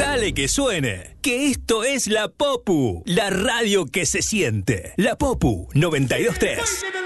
Dale que suene, que esto es La Popu, la radio que se siente. La Popu 92.3.